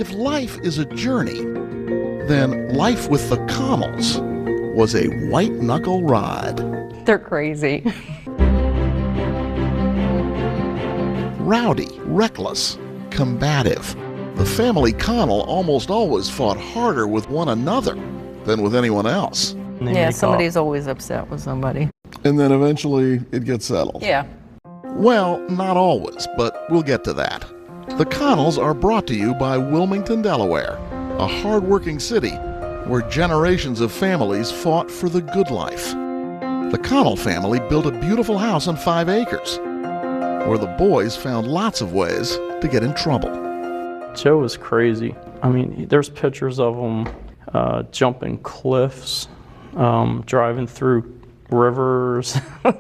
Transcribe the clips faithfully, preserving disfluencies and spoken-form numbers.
if life is a journey, then life with the Connells was a white-knuckle ride. They're crazy. Rowdy, reckless, combative. The family Connell almost always fought harder with one another than with anyone else. Yeah, somebody's always upset with somebody. And then eventually it gets settled. Yeah. Well, not always, but we'll get to that. The Connells are brought to you by Wilmington, Delaware, a hard-working city where generations of families fought for the good life. The Connell family built a beautiful house on five acres, where the boys found lots of ways to get in trouble. Joe was crazy. I mean, there's pictures of him uh, jumping cliffs, um, driving through rivers.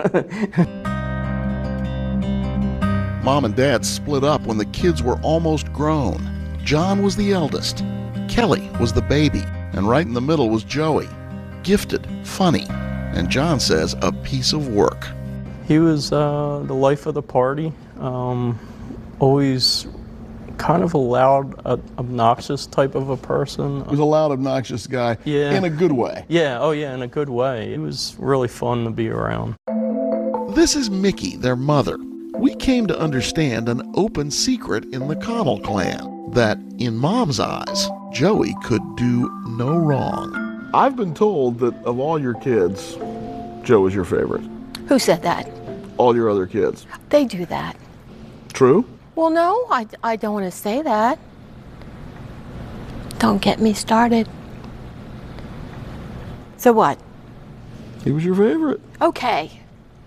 Mom and Dad split up when the kids were almost grown. John was the eldest. Kelly was the baby. And right in the middle was Joey. Gifted, funny, and John says a piece of work. He was uh, the life of the party. Um, always kind of a loud, uh, obnoxious type of a person. He was a loud, obnoxious guy. Yeah. In a good way. Yeah, oh yeah, in a good way. It was really fun to be around. This is Mickey, their mother. We came to understand an open secret in the Connell clan, that in Mom's eyes, Joey could do no wrong. I've been told that of all your kids, Joe is your favorite. Who said that? All your other kids. They do that. True? Well, no, I, I don't want to say that. Don't get me started. So what? He was your favorite. Okay.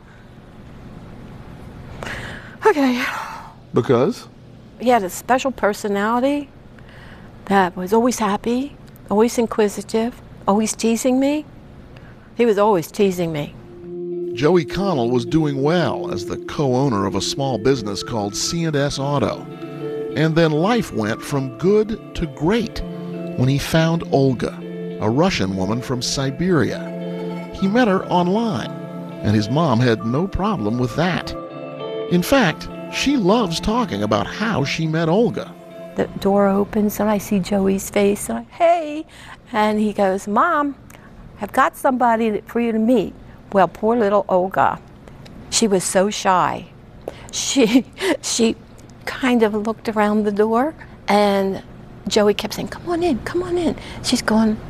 Okay. Because? He had a special personality that was always happy, always inquisitive, always teasing me. He was always teasing me. Joey Connell was doing well as the co-owner of a small business called C and S Auto. And then life went from good to great when he found Olga, a Russian woman from Siberia. He met her online, and his mom had no problem with that. In fact, she loves talking about how she met Olga. The door opens and I see Joey's face and I, hey, and he goes, Mom, I've got somebody for you to meet. Well, poor little Olga, she was so shy. She, she kind of looked around the door and Joey kept saying, come on in, come on in. She's going,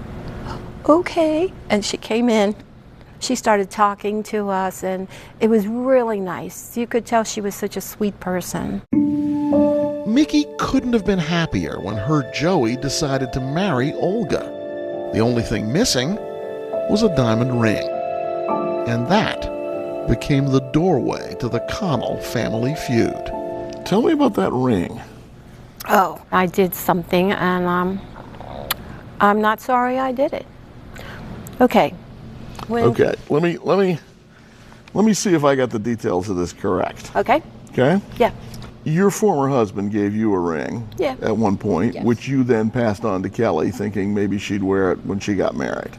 okay, and she came in. She started talking to us, and it was really nice. You could tell she was such a sweet person. Mickey couldn't have been happier when her Joey decided to marry Olga. The only thing missing was a diamond ring. And that became the doorway to the Connell family feud. Tell me about that ring. Oh, I did something, and um, I'm not sorry I did it. Okay. When, Okay, let me let me let me see if I got the details of this correct. Okay. Okay? Yeah. Your former husband gave you a ring Yeah. at one point, Yes. which you then passed on to Kelly, thinking maybe she'd wear it when she got married.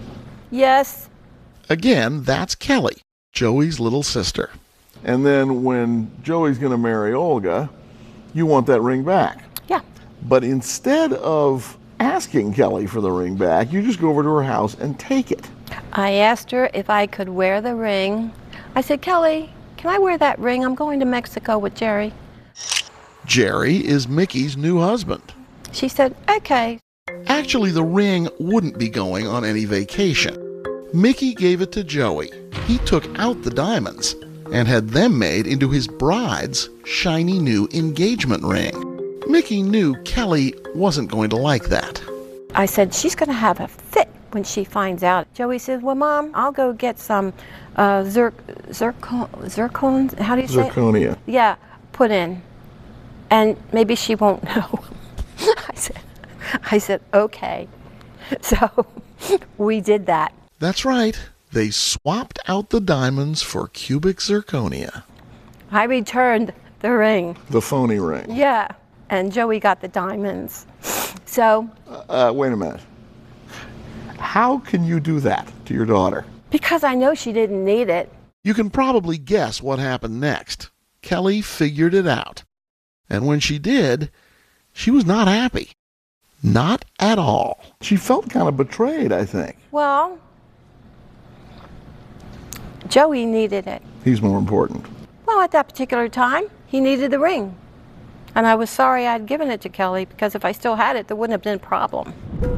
Yes. Again, that's Kelly, Joey's little sister. And then when Joey's going to marry Olga, you want that ring back. Yeah. But instead of asking Kelly for the ring back, you just go over to her house and take it. I asked her if I could wear the ring. I said, Kelly, can I wear that ring? I'm going to Mexico with Jerry. Jerry is Mickey's new husband. She said, okay. Actually, the ring wouldn't be going on any vacation. Mickey gave it to Joey. He took out the diamonds and had them made into his bride's shiny new engagement ring. Mickey knew Kelly wasn't going to like that. I said, she's going to have a fit when she finds out. Joey says, well, Mom, I'll go get some uh, zir- zircon, zircon, how do you say it? Zirconia. Yeah, put in. And maybe she won't know. I said, I said, okay. So we did that. That's right. They swapped out the diamonds for cubic zirconia. I returned the ring. The phony ring. Yeah, and Joey got the diamonds. So. Uh, wait a minute. How can you do that to your daughter? Because I know she didn't need it. You can probably guess what happened next. Kelly figured it out. And when she did, she was not happy. Not at all. She felt kind of betrayed, I think. Well, Joey needed it. He's more important. Well, at that particular time, he needed the ring. And I was sorry I'd given it to Kelly, because if I still had it, there wouldn't have been a problem.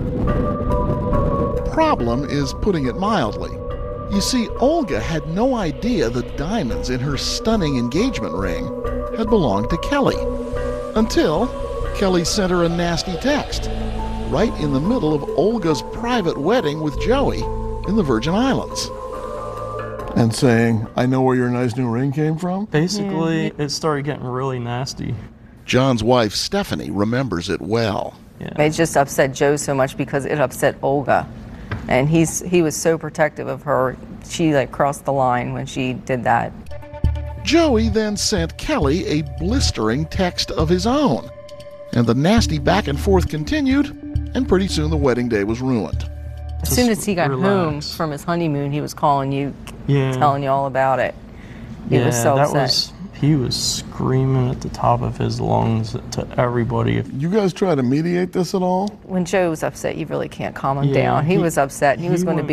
Problem is putting it mildly. You see, Olga had no idea the diamonds in her stunning engagement ring had belonged to Kelly. Until Kelly sent her a nasty text, right in the middle of Olga's private wedding with Joey in the Virgin Islands. And saying, I know where your nice new ring came from? Basically, it started getting really nasty. John's wife, Stephanie, remembers it well. Yeah. It just upset Joe so much because it upset Olga. And he's he was so protective of her. She like crossed the line when she did that. Joey then sent Kelly a blistering text of his own. And the nasty back and forth continued, and pretty soon the wedding day was ruined. As soon as he got relax. home from his honeymoon, he was calling you, Yeah. telling you all about it. He yeah, was so that upset. was, he was screaming at the top of his lungs to everybody. You guys try to mediate this at all? When Joe was upset, you really can't calm him Yeah, down. He, he- was upset, and he, he was going to went- be